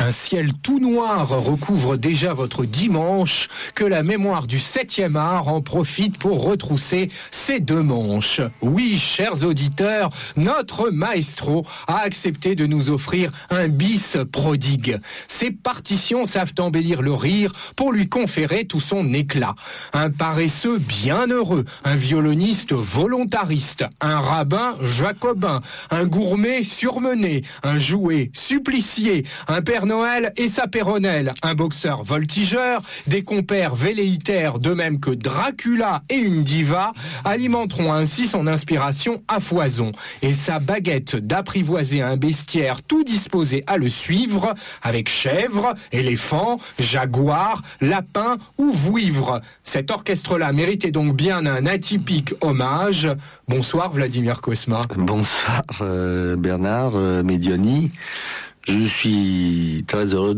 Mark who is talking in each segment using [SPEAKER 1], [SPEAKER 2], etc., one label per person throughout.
[SPEAKER 1] Un ciel tout noir recouvre déjà votre dimanche, que la mémoire du 7e art en profite pour retrousser ses deux manches. Oui, chers auditeurs, notre maestro a accepté de nous offrir un bis prodigue. Ses partitions savent embellir le rire pour lui conférer tout son éclat. Un paresseux bienheureux, un violoniste volontariste, un rabbin jacobin, un gourmet surmené, un jouet supplicié, un Père Noël et sa péronnelle, un boxeur voltigeur, des compères velléitaires de même que Dracula et une diva alimenteront ainsi son inspiration à foison et sa baguette d'apprivoiser un bestiaire tout disposé à le suivre avec chèvre, éléphant, jaguar, lapin ou vouivre. Cet orchestre-là méritait donc bien un atypique hommage. Bonsoir Vladimir Cosma.
[SPEAKER 2] Bonsoir Bernard Medioni. Je suis très heureux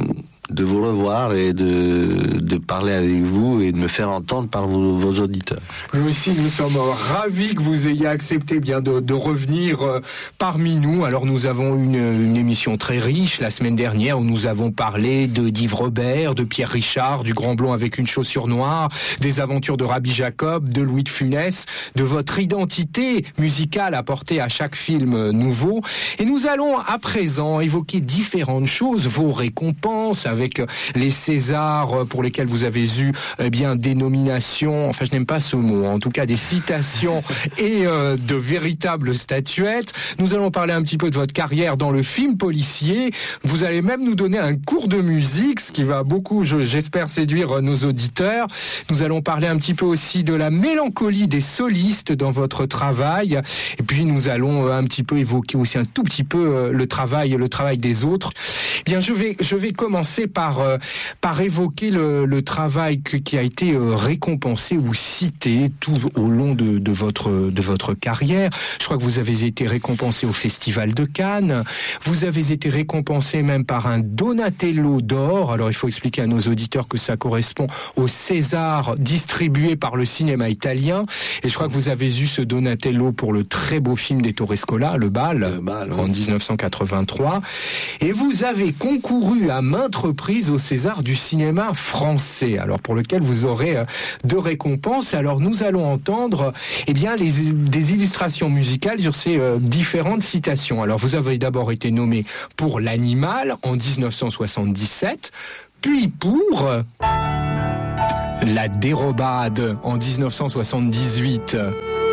[SPEAKER 2] de vous revoir et de parler avec vous et de me faire entendre par vos auditeurs.
[SPEAKER 1] Nous aussi, nous sommes ravis que vous ayez accepté bien de revenir parmi nous. Alors nous avons une émission très riche la semaine dernière où nous avons parlé d'Yves Robert, de Pierre Richard, du Grand Blond avec une chaussure noire, des aventures de Rabbi Jacob, de Louis de Funès, de votre identité musicale apportée à chaque film nouveau. Et nous allons à présent évoquer différentes choses, vos récompenses, avec les Césars pour lesquels vous avez eu des nominations, enfin je n'aime pas ce mot, en tout cas des citations et de véritables statuettes. Nous allons parler un petit peu de votre carrière dans le film policier. Vous allez même nous donner un cours de musique, ce qui va beaucoup, j'espère, séduire nos auditeurs. Nous allons parler un petit peu aussi de la mélancolie des solistes dans votre travail. Et puis nous allons un petit peu évoquer aussi un tout petit peu le travail des autres. Bien, je vais commencer par évoquer le travail qui a été récompensé ou cité tout au long de votre carrière. Je crois que vous avez été récompensé au Festival de Cannes. Vous avez été récompensé même par un Donatello d'or. Alors il faut expliquer à nos auditeurs que ça correspond au César distribué par le cinéma italien. Et je crois que vous avez eu ce Donatello pour le très beau film d'Ettore Scola, Le Bal, en 1983. Et vous avez concouru à maintes reprises au César du cinéma français, alors pour lequel vous aurez deux récompenses. Alors nous allons entendre des illustrations musicales sur ces différentes citations. Alors vous avez d'abord été nommé pour L'Animal en 1977, puis pour La Dérobade en 1978.